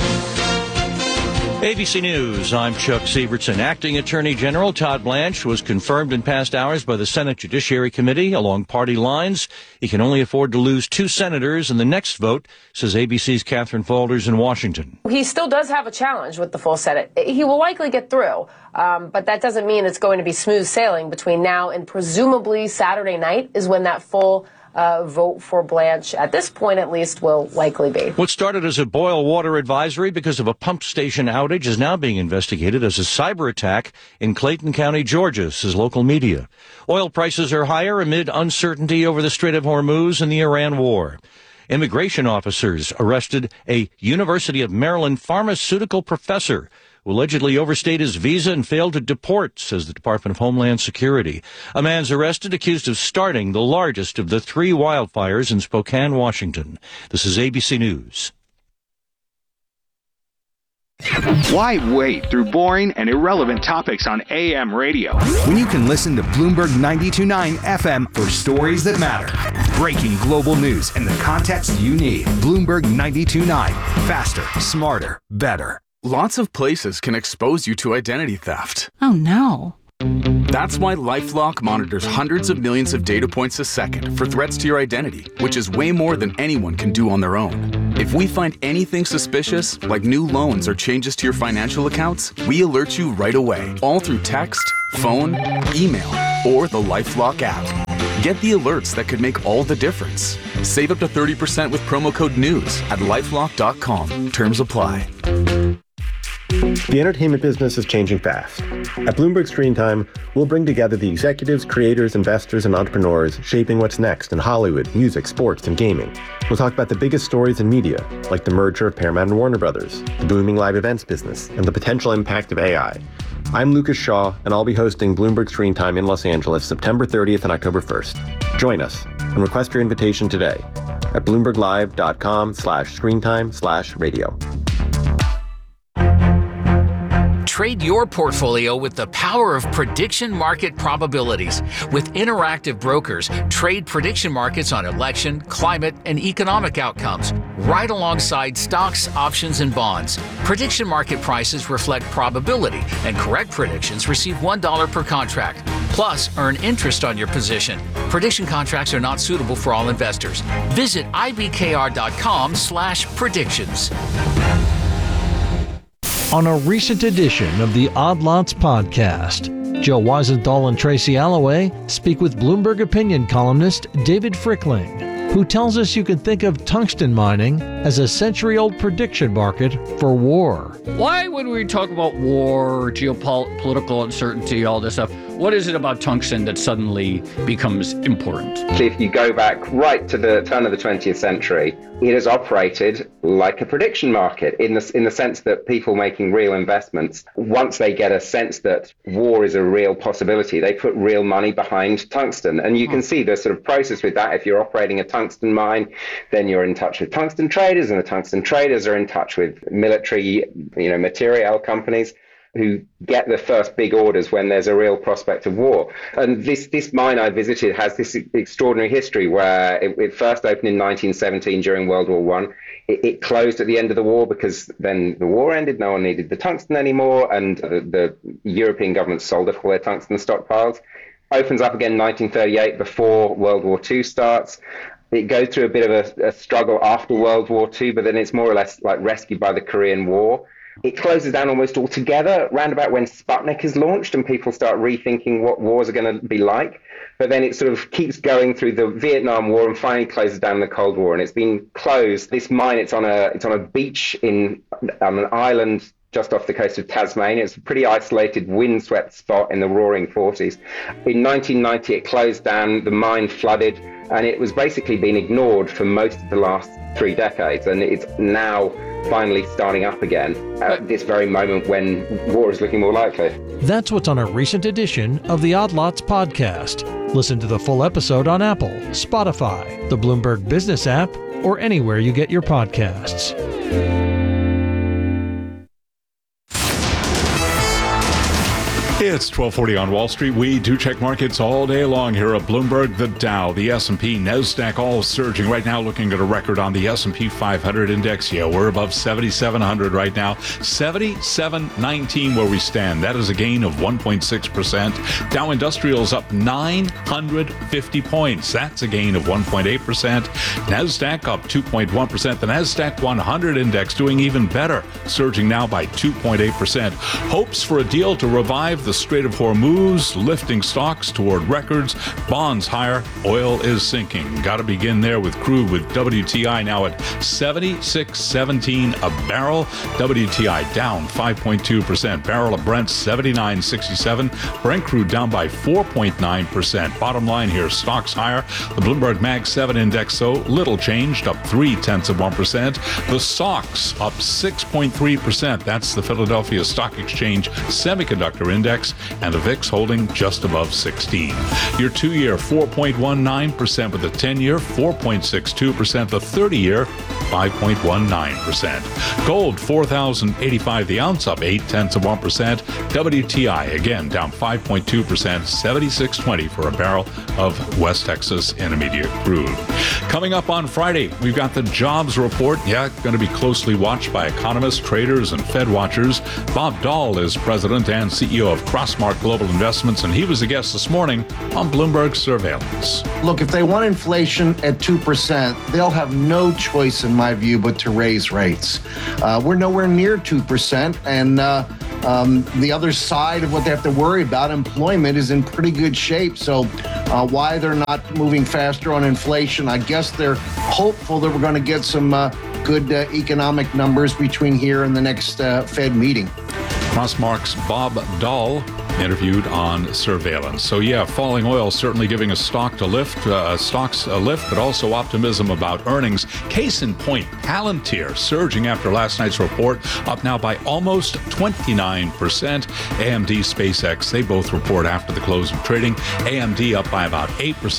ABC News, I'm Chuck Sievertson. Acting Attorney General Todd Blanche was confirmed in past hours by the Senate Judiciary Committee along party lines. He can only afford to lose 2 senators in the next vote, says ABC's Catherine Faulders in Washington. He still does have a challenge with the full Senate. He will likely get through, but that doesn't mean it's going to be smooth sailing between now and presumably Saturday night is when that full vote for Blanche, at this point at least, will likely be. What started as a boil water advisory because of a pump station outage is now being investigated as a cyber attack in Clayton County, Georgia, says local media. Oil prices are higher amid uncertainty over the Strait of Hormuz and the Iran war. Immigration officers arrested a University of Maryland pharmaceutical professor who allegedly overstayed his visa and failed to deport, says the Department of Homeland Security. A man's arrested accused of starting the largest of the 3 wildfires in Spokane, Washington. This is ABC News. Why wait through boring and irrelevant topics on AM radio when you can listen to Bloomberg 92.9 FM for stories that matter? Breaking global news and the context you need. Bloomberg 92.9. Faster, smarter, better. Lots of places can expose you to identity theft. Oh no. That's why LifeLock monitors hundreds of millions of data points a second for threats to your identity, which is way more than anyone can do on their own. If we find anything suspicious, like new loans or changes to your financial accounts, we alert you right away, all through text, phone, email, or the LifeLock app. Get the alerts that could make all the difference. Save up to 30% with promo code NEWS at LifeLock.com. Terms apply. The entertainment business is changing fast. At Bloomberg Screen Time, we'll bring together the executives, creators, investors, and entrepreneurs shaping what's next in Hollywood, music, sports, and gaming. We'll talk about the biggest stories in media, like the merger of Paramount and Warner Brothers, the booming live events business, and the potential impact of AI. I'm Lucas Shaw, and I'll be hosting Bloomberg Screen Time in Los Angeles September 30th and October 1st. Join us and request your invitation today at BloombergLive.com/screentime/radio. Trade your portfolio with the power of prediction market probabilities. With Interactive Brokers, trade prediction markets on election, climate, and economic outcomes, right alongside stocks, options, and bonds. Prediction market prices reflect probability, and correct predictions receive $1 per contract. Plus, earn interest on your position. Prediction contracts are not suitable for all investors. Visit ibkr.com/predictions. On a recent edition of the Odd Lots podcast, Joe Weisenthal and Tracy Alloway speak with Bloomberg opinion columnist David Frickling, who tells us you can think of tungsten mining as a century-old prediction market for war. Why would we talk about war, geopolitical uncertainty, all this stuff? What is it about tungsten that suddenly becomes important? If you go back right to the turn of the 20th century, it has operated like a prediction market in the sense that people making real investments, once they get a sense that war is a real possibility, they put real money behind tungsten. And you can see the sort of process with that. If you're operating a tungsten mine, then you're in touch with tungsten traders, and the tungsten traders are in touch with military, material companies who get the first big orders when there's a real prospect of war. And this mine I visited has this extraordinary history where it first opened in 1917 during World War I. It closed at the end of the war because then the war ended, no one needed the tungsten anymore, and the European governments sold off all their tungsten stockpiles. Opens up again in 1938 before World War II starts. It goes through a bit of a struggle after World War II, but then it's more or less like rescued by the Korean War. It closes down almost altogether round about when Sputnik is launched and people start rethinking what wars are going to be like. But then it sort of keeps going through the Vietnam War and finally closes down the Cold War. And it's been closed. This mine, it's on a beach on an island just off the coast of Tasmania. It's a pretty isolated, windswept spot in the roaring 40s. In 1990, it closed down, the mine flooded, and it was basically being ignored for most of the last 3 decades. And it's now finally starting up again at this very moment when war is looking more likely. That's what's on a recent edition of the Odd Lots podcast. Listen to the full episode on Apple, Spotify, the Bloomberg Business app, or anywhere you get your podcasts. It's 1240 on Wall Street. We do check markets all day long here at Bloomberg. The Dow, the S&P, NASDAQ all surging right now, looking at a record on the S&P 500 index. Yeah, we're above 7,700 right now. 77.19 where we stand. That is a gain of 1.6%. Dow Industrial's up 950 points. That's a gain of 1.8%. NASDAQ up 2.1%. The NASDAQ 100 index doing even better, surging now by 2.8%. Hopes for a deal to revive the Strait of Hormuz lifting stocks toward records, bonds higher, oil is sinking. Got to begin there with crude, with WTI now at $76.17 a barrel. WTI down 5.2%. Barrel of Brent $79.67. Brent crude down by 4.9%. Bottom line here, stocks higher. The Bloomberg Mag 7 index, so little changed, up 0.3%. The SOX up 6.3%. That's the Philadelphia Stock Exchange Semiconductor Index, and the VIX holding just above 16. Your 2-year 4.19%, with the 10-year 4.62%, the 30-year 5.19%. Gold $4,085 the ounce, up 0.8%. WTI again down 5.2%, $76.20 for a barrel of West Texas Intermediate crude. Coming up on Friday, we've got the jobs report. Yeah, going to be closely watched by economists, traders, and Fed watchers. Bob Dahl is president and CEO of Crossmark Global Investments, and he was a guest this morning on Bloomberg Surveillance. Look, if they want inflation at 2%, they'll have no choice, in my view, but to raise rates. We're nowhere near 2%, and the other side of what they have to worry about, employment, is in pretty good shape. So why they're not moving faster on inflation, I guess they're hopeful that we're going to get some good economic numbers between here and the next Fed meeting. Crossmark's Bob Dahl interviewed on Surveillance. So yeah, falling oil certainly giving stocks a lift, but also optimism about earnings. Case in point, Palantir surging after last night's report, up now by almost 29%. AMD, SpaceX, they both report after the close of trading. AMD up by about 8%.